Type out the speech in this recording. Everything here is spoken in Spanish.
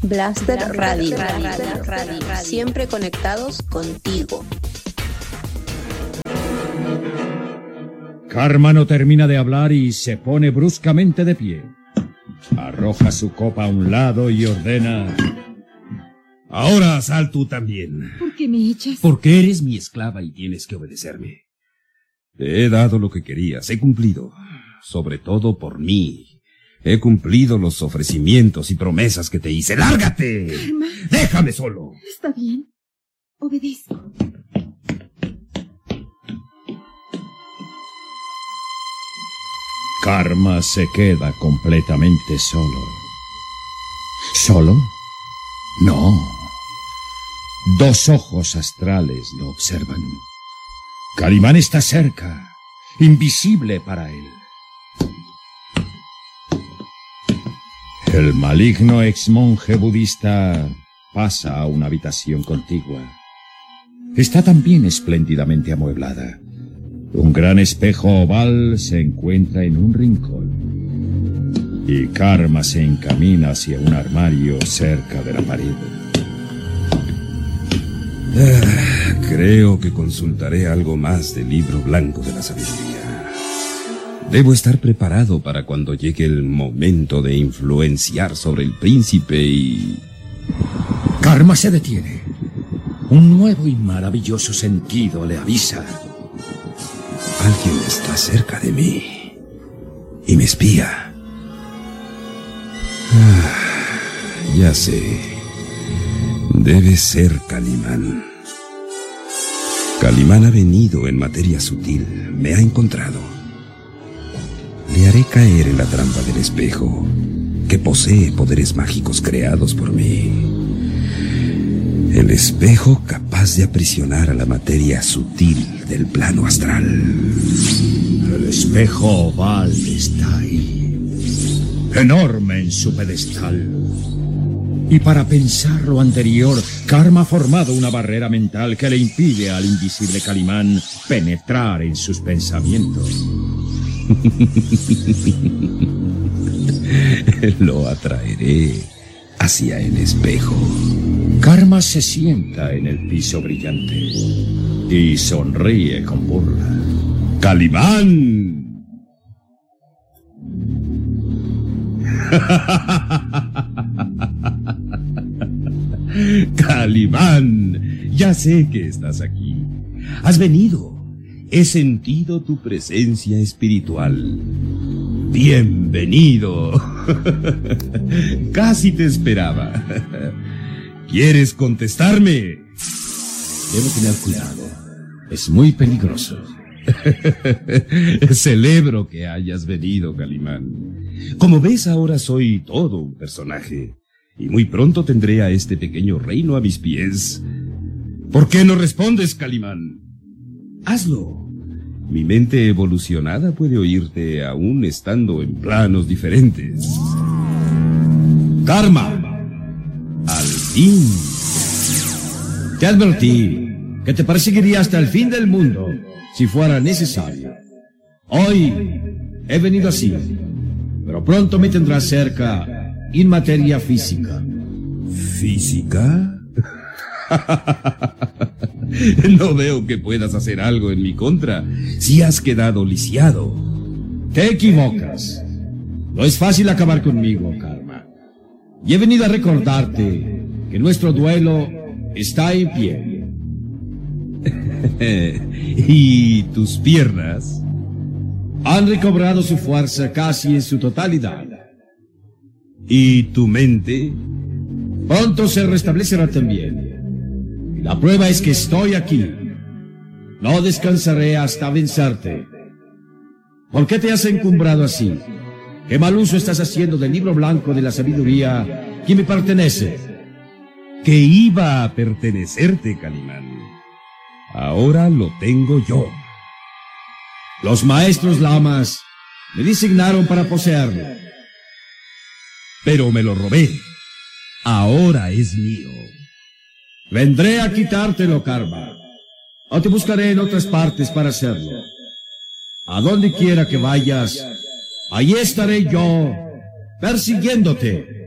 Blaster Radio. Siempre conectados contigo. Karma no termina de hablar y se pone bruscamente de pie. Arroja su copa a un lado y ordena: ahora sal tú también. ¿Por qué me echas? Porque eres mi esclava y tienes que obedecerme. Te he dado lo que querías, he cumplido. Sobre todo por mí. He cumplido los ofrecimientos y promesas que te hice. ¡Lárgate! Karma. ¡Déjame solo! Está bien. Obedezco. Karma se queda completamente solo. ¿Solo? No. Dos ojos astrales lo observan. Calimán está cerca, invisible para él. El maligno ex-monje budista pasa a una habitación contigua. Está también espléndidamente amueblada. Un gran espejo oval se encuentra en un rincón. Y Karma se encamina hacia un armario cerca de la pared. Creo que consultaré algo más del libro blanco de la sabiduría. Debo estar preparado para cuando llegue el momento de influenciar sobre el príncipe y... Karma se detiene. Un nuevo y maravilloso sentido le avisa. Alguien está cerca de mí y me espía. Ya sé. Debe ser Calimán. Calimán ha venido en materia sutil. Me ha encontrado. Le haré caer en la trampa del espejo, que posee poderes mágicos creados por mí. El espejo capaz de aprisionar a la materia sutil del plano astral. El espejo oval está ahí, enorme en su pedestal. Y para pensar lo anterior, Karma ha formado una barrera mental que le impide al invisible Calimán penetrar en sus pensamientos. Lo atraeré hacia el espejo. Karma se sienta en el piso brillante y sonríe con burla. ¡Calimán! Calimán, ya sé que estás aquí. Has venido. He sentido tu presencia espiritual. Bienvenido. Casi te esperaba. ¿Quieres contestarme? Debo tener cuidado. Es muy peligroso. Celebro que hayas venido, Calimán. Como ves, ahora soy todo un personaje. Y muy pronto tendré a este pequeño reino a mis pies. ¿Por qué no respondes, Calimán? Hazlo. Mi mente evolucionada puede oírte aún estando en planos diferentes. Karma. Al fin. Te advertí que te perseguiría hasta el fin del mundo si fuera necesario. Hoy he venido así, pero pronto me tendrás cerca en materia física. ¿Física? No veo que puedas hacer algo en mi contra si has quedado lisiado. Te equivocas. No es fácil acabar conmigo, Karma. Y he venido a recordarte que nuestro duelo está en pie. ¿Y tus piernas? Han recobrado su fuerza casi en su totalidad. ¿Y tu mente? Pronto se restablecerá también. La prueba es que estoy aquí. No descansaré hasta vencerte. ¿Por qué te has encumbrado así? ¿Qué mal uso estás haciendo del libro blanco de la sabiduría que me pertenece? Que iba a pertenecerte, Calimán. Ahora lo tengo yo. Los maestros lamas me designaron para poseerlo. Pero me lo robé. Ahora es mío. Vendré a quitártelo, Karma. O te buscaré en otras partes para hacerlo. A donde quiera que vayas, allí estaré yo, persiguiéndote.